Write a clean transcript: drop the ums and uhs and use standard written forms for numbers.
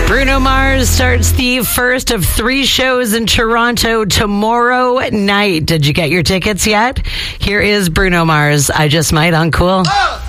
Bruno Mars starts the first of 3 shows in Toronto tomorrow night. Did you get your tickets yet? Here is Bruno Mars. I Just Might on Cool.